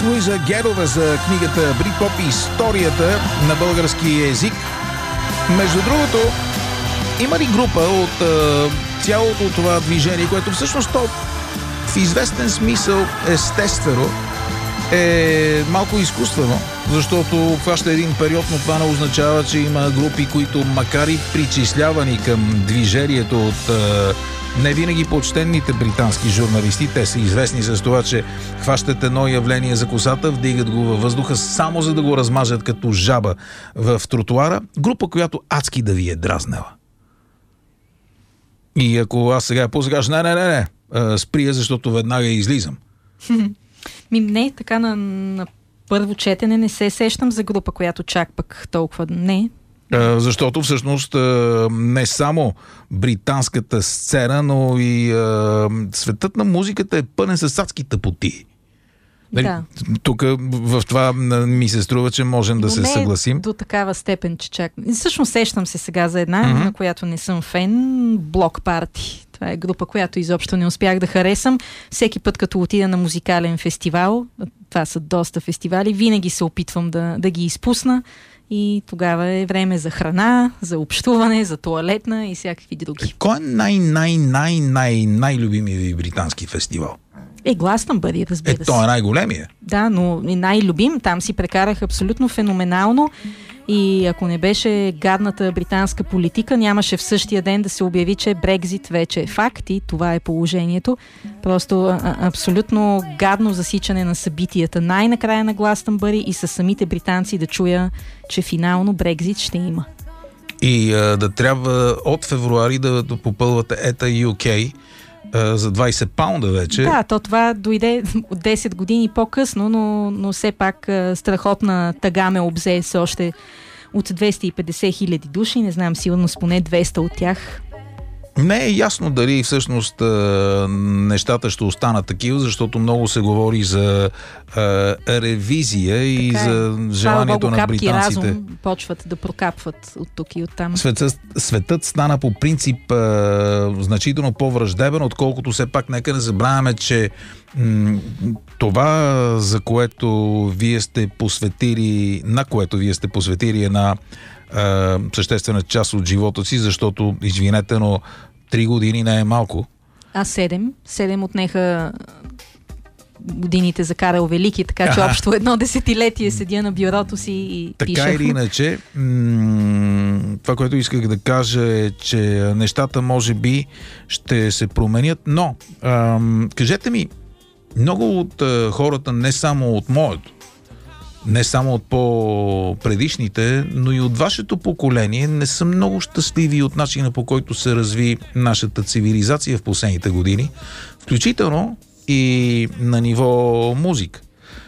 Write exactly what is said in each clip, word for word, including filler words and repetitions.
Луиза Герова за книгата Бритпоп и историята на български език. Между другото, има ли група от а, цялото това движение, което всъщност то в известен смисъл естествено е малко изкуствено, защото хваща един период, но това не означава, че има групи, които макар и причислявани към движението от а, не винаги почтенните британски журналисти, те са известни с това, че хващат едно явление за косата, вдигат го във въздуха само за да го размажат като жаба в тротуара. Група, която адски да ви е дразнела. И ако аз сега по-сегаш, не, не, не, не, сприя, защото веднага излизам. Ми не, така на, на първо четене не се сещам за група, която чак пък толкова не. А, защото всъщност а, не само британската сцена, но и а, светът на музиката е пълен с адски тъпоти. Да. Тук в това ми се струва, че можем да но се не съгласим. До такава степен, че чак. Всъщност сещам се сега за една, mm-hmm. на която не съм фен. Блок Парти. Това е група, която изобщо не успях да харесам. Всеки път, като отида на музикален фестивал, това са доста фестивали, винаги се опитвам да, да ги изпусна. И тогава е време за храна, за общуване, за тоалетна и всякакви други. Кой е най-най-най-най-най-любимият ви британски фестивал? Е, Гластънбъри, разбира е, се. той е най-големия. Да, но и най-любим. Там си прекарах абсолютно феноменално. И ако не беше гадната британска политика, нямаше в същия ден да се обяви, че Брекзит вече е факт и това е положението. Просто а, абсолютно гадно засичане на събитията. Най-накрая на Гластънбъри и със самите британци да чуя, че финално Брекзит ще има. И а, да трябва от февруари да, да попълвате ета Ю Кей за двайсет паунда вече. Да, то това дойде от десет години по-късно, но, но все пак страхотна тъга ме обзе с още от двеста и петдесет хиляди души. Не знам, сигурно с поне двеста от тях. Не е ясно дали всъщност нещата ще останат такива, защото много се говори за ревизия и така за е. желанието на британците. Разум почват да прокапват от тук и от там. Светът, светът стана по принцип а, значително по-враждебен, отколкото все пак нека не забравяме, че м- това, за което вие сте посветили, на което вие сте посветили една а, съществена част от живота си, защото, извинете, но три години не е малко. А седем. Седем отнеха годините за Карл Велики, така че общо едно десетилетие седя на бюрото си и така пиша. Така или иначе, м- това, което исках да кажа е, че нещата може би ще се променят, но ам, кажете ми, много от а, хората, не само от моето, не само от по-предишните, но и от вашето поколение не са много щастливи от начина, по който се разви нашата цивилизация в последните години, включително и на ниво музика.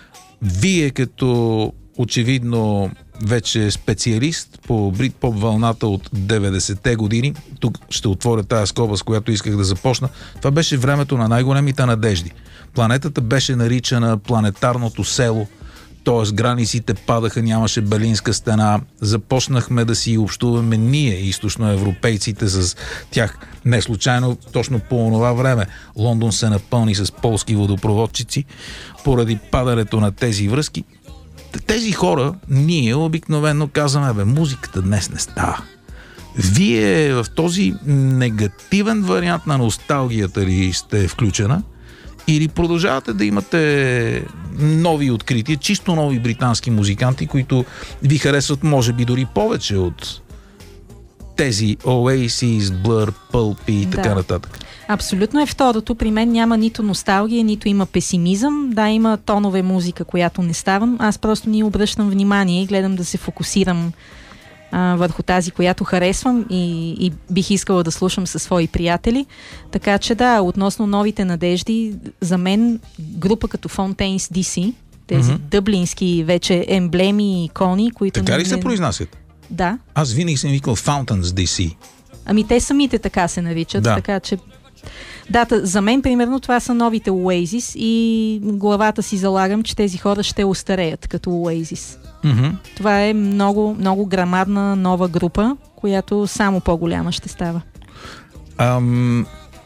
Вие като очевидно вече специалист по бритпоп вълната от деветдесетте години, тук ще отворя тая скоба, с която исках да започна, това беше времето на най-големите надежди. Планетата беше наричана планетарното село, т.е. границите падаха, нямаше Берлинска стена, започнахме да си общуваме ние, източноевропейците, с тях. Не случайно, точно по това време Лондон се напълни с полски водопроводчици, поради падането на тези връзки. Тези хора, ние обикновено казваме, бе, музиката днес не става. Вие в този негативен вариант на носталгията ли сте включена? Или продължавате да имате нови открития, чисто нови британски музиканти, които ви харесват може би дори повече от тези Oasis, Blur, Pulp и така да. нататък? Абсолютно е второто. При мен няма нито носталгия, нито има песимизъм. Да, има тонове музика, която не ставам. Аз просто ни обръщам внимание и гледам да се фокусирам а, върху тази, която харесвам и, и бих искала да слушам със свои приятели. Така че да, относно новите надежди, за мен група като Fontaines ди си, тези mm-hmm. дъблински вече емблеми и икони, които... Така не, ли се произнасят? Да. Аз винаги съм викал Fountains ди си. Ами те самите така се наричат, да. Така че... Да, за мен, примерно, това са новите Oasis и главата си залагам, че тези хора ще остареят като Oasis. Mm-hmm. Това е много, много грамадна нова група, която само по-голяма ще става. Ам...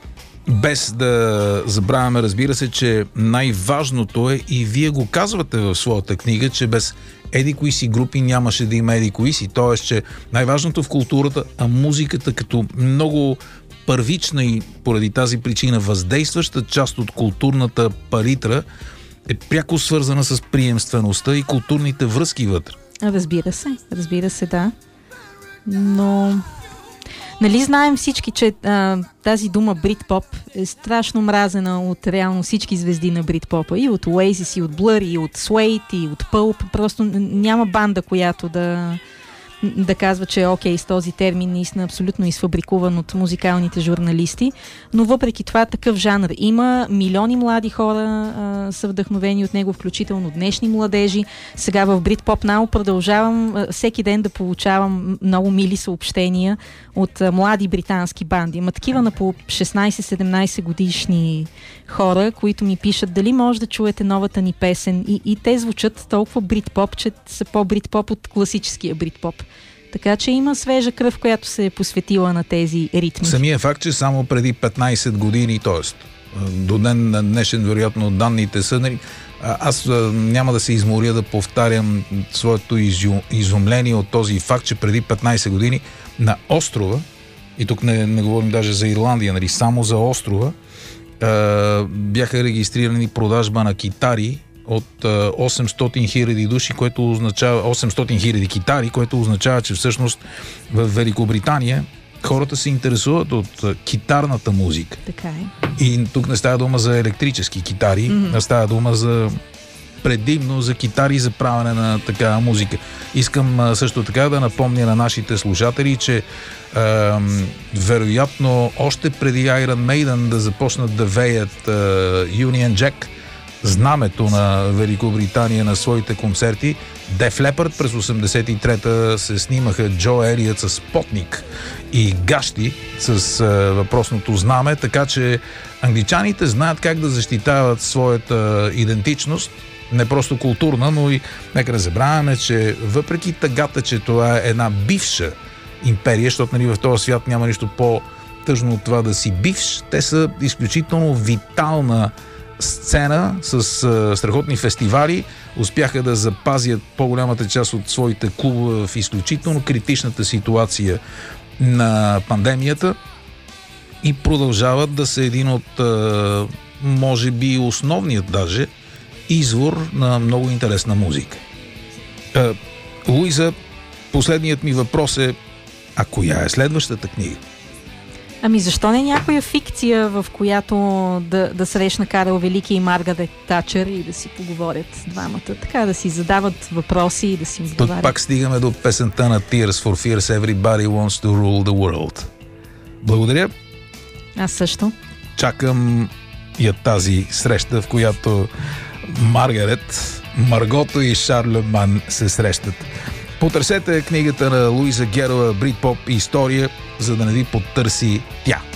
Без да забравяме, разбира се, че най-важното е, и вие го казвате в своята книга, че без еди кои си групи нямаше да има еди кои си. Тоест, че най-важното в културата, а музиката като много първична и поради тази причина въздействаща част от културната палитра е пряко свързана с приемствеността и културните връзки вътре. Разбира се, разбира се, да. Но... Нали знаем всички, че а, тази дума брит-поп е страшно мразена от реално всички звезди на брит-попа. И от Oasis, и от Blur, и от Suede, и от Pulp. Просто няма банда, която да, да казва, че е окей с този термин, наистина абсолютно изфабрикуван от музикалните журналисти. Но въпреки това такъв жанр има. Милиони млади хора а, са вдъхновени от него, включително днешни младежи. Сега в Britpop Now продължавам а, всеки ден да получавам много мили съобщения от а, млади британски банди. Ма такива на по шестнайсет-седемнайсет годишни хора, които ми пишат дали може да чуете новата ни песен. И, и те звучат толкова бритпоп, че са по-бритпоп от класическия бритпоп. Така че има свежа кръв, която се е посветила на тези ритми. Самия факт, че само преди петнайсет години, т.е. до ден на днешен, вероятно, данните са... Нали, аз няма да се изморя да повтарям своето изумление от този факт, че преди петнайсет години на острова, и тук не, не говорим даже за Ирландия, нали, само за острова, бяха регистрирани продажба на китари от осемстотин хиляди души, което означава осемстотин хиляди китари, което означава, че всъщност в Великобритания хората се интересуват от китарната музика. Така е. И тук не става дума за електрически китари, mm-hmm. а става дума за предимно за китари за правене на такава музика. Искам също така да напомня на нашите слушатели, че е, вероятно още преди Iron Maiden да започнат да веят е, Union Jack, знамето на Великобритания на своите концерти, Def Leppard през осемдесет и трета се снимаха Джо Елиот с спотник и гащи с е, въпросното знаме, така че англичаните знаят как да защитават своята идентичност, не просто културна, но и нека да забравяме, че въпреки тъгата, че това е една бивша империя, защото нали, в този свят няма нищо по-тъжно от това да си бивш, те са изключително витална сцена с а, страхотни фестивали, успяха да запазят по-голямата част от своите клубове в изключително критичната ситуация на пандемията и продължават да са един от а, може би основният даже извор на много интересна музика. А, Луиза, последният ми въпрос е: а коя е следващата книга? Ами защо не някоя фикция, в която да, да срещна Карл Велики и Маргарет Тачър и да си поговорят двамата, така да си задават въпроси и да си отговарят. Тук пак стигаме до песента на Tears for Fears, Everybody Wants to Rule the World. Благодаря. Аз също. Чакам я тази среща, в която Маргарет, Маргото и Шарлеман се срещат. Потърсете книгата на Луиза Герова «Бритпоп история», за да не ви потърси тя.